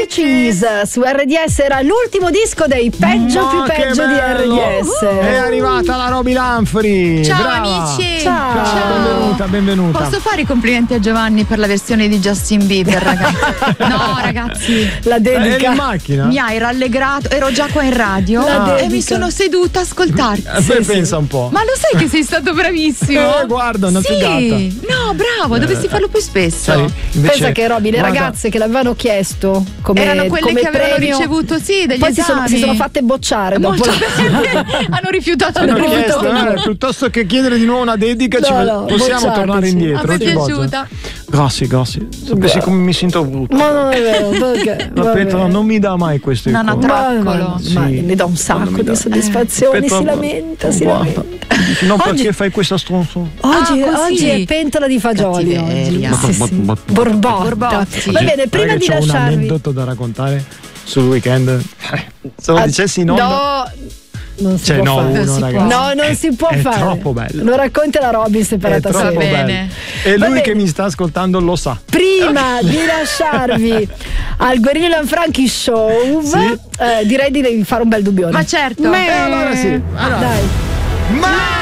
Cheese su RDS, era l'ultimo disco dei peggio più peggio di RDS. È arrivata la Roby Lanfri. Ciao brava. amici. Ciao. Benvenuta. Posso fare i complimenti a Giovanni per la versione di Justin Bieber, ragazzi? No, ragazzi, La dedica. Eri in macchina? mi hai rallegrato, ero già qua in radio La e mi dedica. sono seduta a ascoltarti. Pensa un po'. Ma lo sai che sei stato bravissimo? Guarda, una sì. figata. No, bravo, dovresti farlo più spesso. Sai, invece, Pensa che Roby, le guarda, ragazze che l'avevano chiesto come Erano quelle come che avevano premio, ricevuto degli poi esami. si sono fatte bocciare dopo. Molto bene. Hanno rifiutato il hanno voto. chiesto, piuttosto che chiedere di nuovo una dedica, possiamo bocciateci. tornare indietro. A me è ci boccia. piaciuta. Grossi. Sapessi come mi sento brutto. Ma non è vero, perché? La Petra non mi dà mai questo Non ha incontro. troccolo. Ma Sì. ne dà un sacco di soddisfazione, Petra, si lamenta. guarda, dici, no, Oggi- perché fai questa stronzo? Oggi così. è pentola di fagioli. Cattiveria. Oggi. Sì. Borbotta. Borbotti. Va bene, prima Guarda che di c'ho un lasciarvi. aneddoto da raccontare sul weekend. Se lo dicessi in onda. No, non si può fare. uno, si ragazzi. No, non si può è fare. troppo bello. Lo racconta la Roby separata È troppo sempre. bene. bello. E Va lui bene. che mi sta ascoltando lo sa. Prima di lasciarvi al Guerini Lanfranchi Show, direi di fare un bel dubbione. Ma certo. Beh, allora sì. Allora. Dai. Ma